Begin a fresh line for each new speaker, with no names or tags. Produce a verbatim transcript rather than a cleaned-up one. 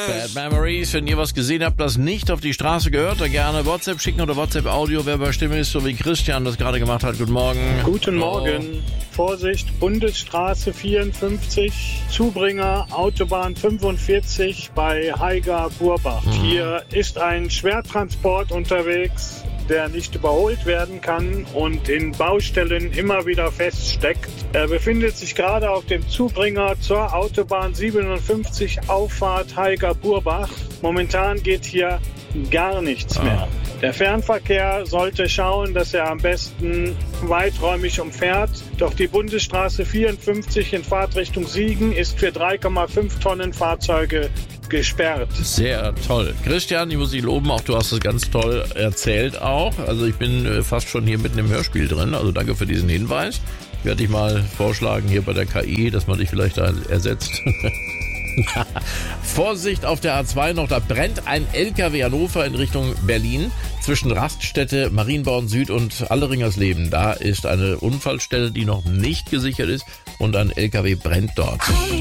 Bad Memories. Wenn ihr was gesehen habt, das nicht auf die Straße gehört, dann gerne WhatsApp schicken oder WhatsApp-Audio, wer bei Stimme ist, so wie Christian das gerade gemacht hat. Guten Morgen.
Guten Morgen. Vorsicht, Bundesstraße vierundfünfzig, Zubringer, Autobahn fünfundvierzig bei Haiger-Burbach. Mhm. Hier ist ein Schwertransport unterwegs, der nicht überholt werden kann und in Baustellen immer wieder feststeckt. Er befindet sich gerade auf dem Zubringer zur Autobahn siebenundfünfzig, Auffahrt Haiger-Burbach. Momentan geht hier gar nichts
ah.
mehr. Der Fernverkehr sollte schauen, dass er am besten weiträumig umfährt. Doch die Bundesstraße vierundfünfzig in Fahrtrichtung Siegen ist für drei Komma fünf Tonnen Fahrzeuge gesperrt.
Sehr toll. Christian, ich muss dich loben, auch du hast es ganz toll erzählt auch. Also ich bin fast schon hier mitten im Hörspiel drin, also danke für diesen Hinweis. Ich werde dich mal vorschlagen hier bei der K I, dass man dich vielleicht da ersetzt. Vorsicht auf der A zwei noch, da brennt ein L K W Hannover in Richtung Berlin zwischen Raststätte, Marienborn Süd und Alleringersleben. Da ist eine Unfallstelle, die noch nicht gesichert ist und ein L K W brennt dort.